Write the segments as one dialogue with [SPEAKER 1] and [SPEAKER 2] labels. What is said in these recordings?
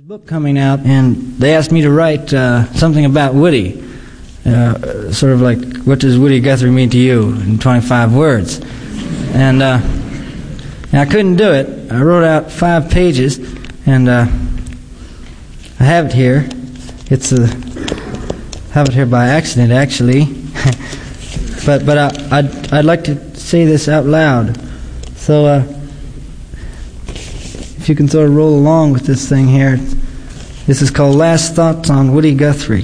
[SPEAKER 1] book coming out, and they asked me to write something about Woody, sort of like, what does Woody Guthrie mean to you in 25 words? And I couldn't do it. I wrote out 5 pages, and I have it here. I have it here by accident, actually. but I'd like to say this out loud. So if you can sort of roll along with this thing here. This is called Last Thoughts on Woody Guthrie.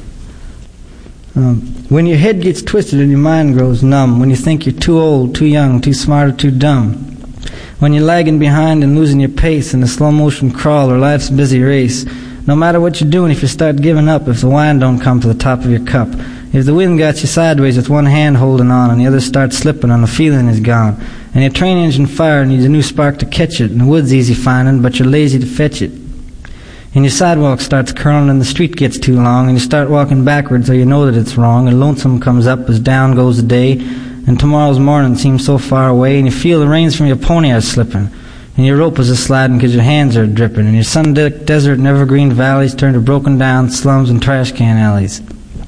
[SPEAKER 1] When your head gets twisted and your mind grows numb, when you think you're too old, too young, too smart, or too dumb, when you're lagging behind and losing your pace in a slow motion crawl or life's busy race, no matter what you're doing, if you start giving up, if the wine don't come to the top of your cup, if the wind got you sideways with one hand holding on and the other starts slipping and the feeling is gone, and your train engine fire needs a new spark to catch it, and the wood's easy finding, but you're lazy to fetch it, and your sidewalk starts curling and the street gets too long, and you start walking backwards so you know that it's wrong, and lonesome comes up as down goes the day, and tomorrow's morning seems so far away, and you feel the reins from your pony are slipping, and your rope is a-sliding because your hands are dripping, and your sun-decked desert and evergreen valleys turn to broken-down slums and trash-can alleys.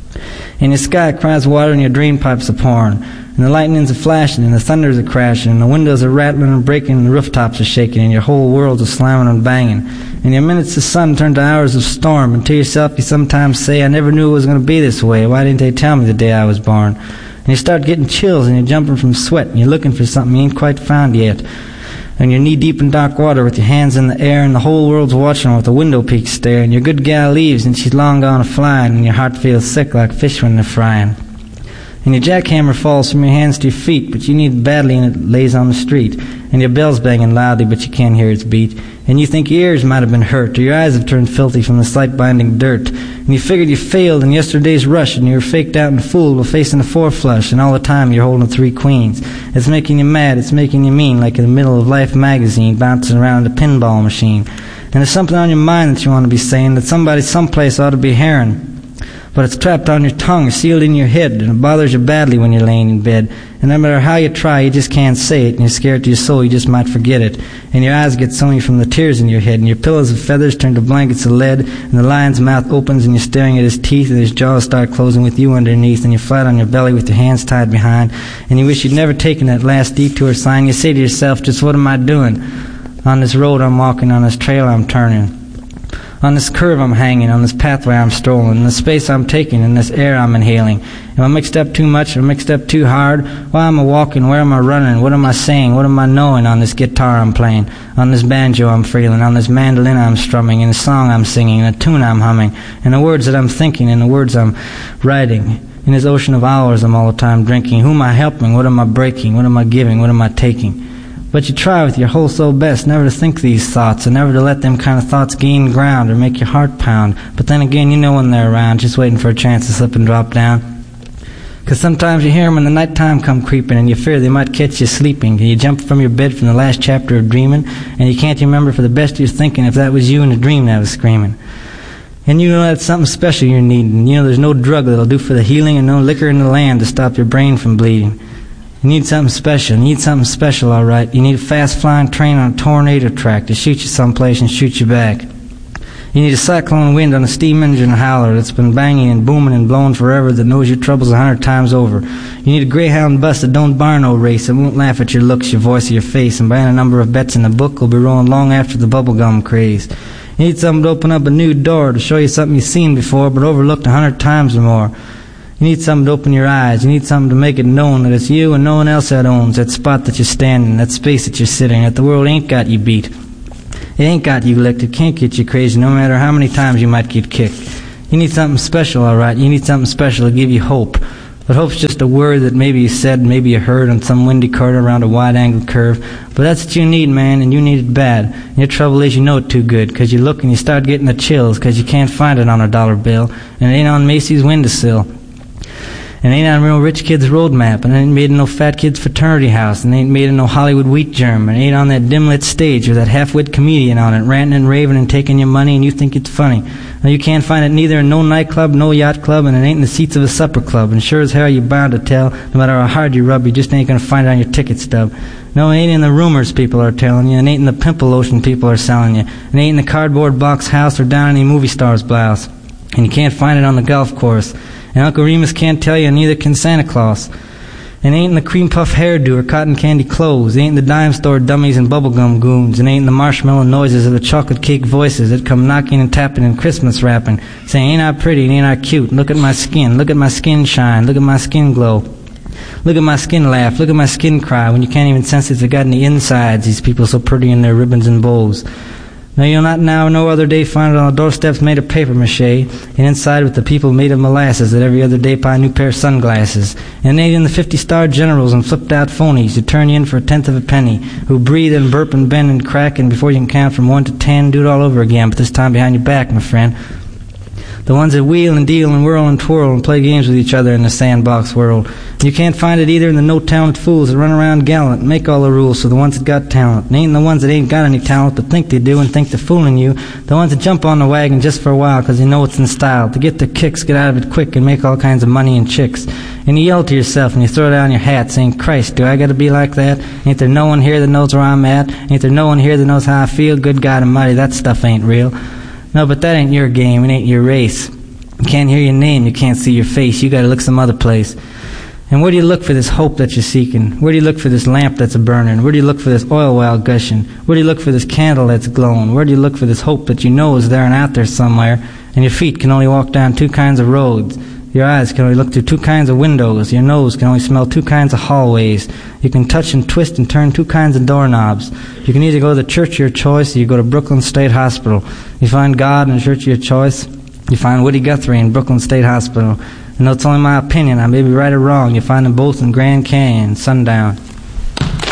[SPEAKER 1] And your sky cries water and your drain pipes are pouring, and the lightnings are flashing, and the thunders are crashing, and the windows are rattling and breaking, and the rooftops are shaking, and your whole world's a-slamming and banging. And your minutes of sun turn to hours of storm, and to yourself you sometimes say, I never knew it was going to be this way. Why didn't they tell me the day I was born? And you start getting chills, and you're jumping from sweat, and you're looking for something you ain't quite found yet. And you're knee-deep in dark water with your hands in the air, and the whole world's watching with a window peak stare, and your good gal leaves, and she's long gone a-flying, and your heart feels sick like fish when they're frying. And your jackhammer falls from your hands to your feet, but you need it badly, and it lays on the street. And your bell's banging loudly, but you can't hear its beat. And you think your ears might have been hurt, or your eyes have turned filthy from the sight-binding dirt. And you figured you failed in yesterday's rush, and you were faked out and fooled while facing a 4-flush, and all the time you're holding 3 queens. It's making you mad, it's making you mean, like in the middle of Life magazine, bouncing around a pinball machine. And there's something on your mind that you want to be saying, that somebody someplace ought to be hearing. But it's trapped on your tongue, sealed in your head, and it bothers you badly when you're laying in bed. And no matter how you try, you just can't say it, and you're scared to your soul you just might forget it. And your eyes get sunny from the tears in your head, and your pillows of feathers turn to blankets of lead, and the lion's mouth opens, and you're staring at his teeth, and his jaws start closing with you underneath, and you're flat on your belly with your hands tied behind, and you wish you'd never taken that last detour sign. You say to yourself, just what am I doing? On this road I'm walking, on this trail I'm turning. On this curve I'm hanging, on this pathway I'm strolling, in the space I'm taking, in this air I'm inhaling. Am I mixed up too much? Am I mixed up too hard? Why am I walking? Where am I running? What am I saying? What am I knowing on this guitar I'm playing? On this banjo I'm feeling, on this mandolin I'm strumming, in the song I'm singing, in the tune I'm humming, in the words that I'm thinking, in the words I'm writing. In this ocean of hours I'm all the time drinking. Who am I helping? What am I breaking? What am I giving? What am I taking? But you try with your whole soul best never to think these thoughts, and never to let them kind of thoughts gain ground or make your heart pound. But then again, you know when they're around, just waiting for a chance to slip and drop down. 'Cause sometimes you hear them when the nighttime come creeping, and you fear they might catch you sleeping. And you jump from your bed from the last chapter of dreaming, and you can't remember for the best of your thinking if that was you in a dream that was screaming. And you know that's something special you're needing. You know there's no drug that'll do for the healing, and no liquor in the land to stop your brain from bleeding. You need something special. You need something special, all right. You need a fast-flying train on a tornado track to shoot you someplace and shoot you back. You need a cyclone wind on a steam engine howler that's been banging and booming and blowing forever, that knows your troubles 100 times over. You need a greyhound bus that don't bar no race, that won't laugh at your looks, your voice, or your face, and buying a number of bets in the book will be rolling long after the bubblegum craze. You need something to open up a new door, to show you something you've seen before but overlooked 100 times or more. You need something to open your eyes. You need something to make it known that it's you and no one else that owns that spot that you're standing, that space that you're sitting, that the world ain't got you beat. It ain't got you licked. It can't get you crazy no matter how many times you might get kicked. You need something special, all right. You need something special to give you hope. But hope's just a word that maybe you said, maybe you heard on some windy corner around a wide-angled curve. But that's what you need, man, and you need it bad. And your trouble is you know it too good, 'cause you look and you start getting the chills, 'cause you can't find it on a dollar bill, and it ain't on Macy's windowsill. And it ain't on real rich kid's roadmap, and it ain't made in no fat kid's fraternity house, and it ain't made in no Hollywood wheat germ, and it ain't on that dim-lit stage with that half-wit comedian on it, ranting and raving and taking your money, and you think it's funny. Now, you can't find it neither in no nightclub, no yacht club, and it ain't in the seats of a supper club, and sure as hell you're bound to tell, no matter how hard you rub, you just ain't gonna find it on your ticket stub. No, it ain't in the rumors people are telling you, and it ain't in the pimple lotion people are selling you, and it ain't in the cardboard box house or down any movie star's blouse. And you can't find it on the golf course. And Uncle Remus can't tell you, and neither can Santa Claus. And it ain't in the cream puff hairdo or cotton candy clothes. It ain't in the dime store dummies and bubblegum goons. And it ain't in the marshmallow noises of the chocolate cake voices that come knocking and tapping and Christmas rapping, saying, ain't I pretty and ain't I cute? Look at my skin shine, look at my skin glow. Look at my skin laugh, look at my skin cry, when you can't even sense it's got any insides, these people so pretty in their ribbons and bows. No, you'll not now no other day find it on the doorsteps made of paper mache, and inside with the people made of molasses that every other day buy a new pair of sunglasses. And ain't in the 50-star generals and flipped-out phonies who turn you in for a tenth of a penny, who breathe and burp and bend and crack, and before you can count from 1 to 10, do it all over again, but this time behind your back, my friend. The ones that wheel and deal and whirl and twirl and play games with each other in the sandbox world. You can't find it either in the no-talent fools that run around gallant and make all the rules for the ones that got talent. And ain't the ones that ain't got any talent but think they do and think they're fooling you. The ones that jump on the wagon just for a while because they know it's in style. To get their kicks, get out of it quick, and make all kinds of money and chicks. And you yell to yourself and you throw down your hat saying, Christ, do I got to be like that? Ain't there no one here that knows where I'm at? Ain't there no one here that knows how I feel? Good God Almighty, that stuff ain't real. No, but that ain't your game. It ain't your race. You can't hear your name, you can't see your face, you gotta look some other place. And where do you look for this hope that you're seeking? Where do you look for this lamp that's a-burning? Where do you look for this oil well gushing? Where do you look for this candle that's glowing? Where do you look for this hope that you know is there and out there somewhere? And your feet can only walk down 2 kinds of roads. Your eyes can only look through 2 kinds of windows. Your nose can only smell 2 kinds of hallways. You can touch and twist and turn 2 kinds of doorknobs. You can either go to the church of your choice or you go to Brooklyn State Hospital. You find God in the church of your choice. You find Woody Guthrie in Brooklyn State Hospital. And though it's only my opinion, I may be right or wrong, you find them both in Grand Canyon, sundown.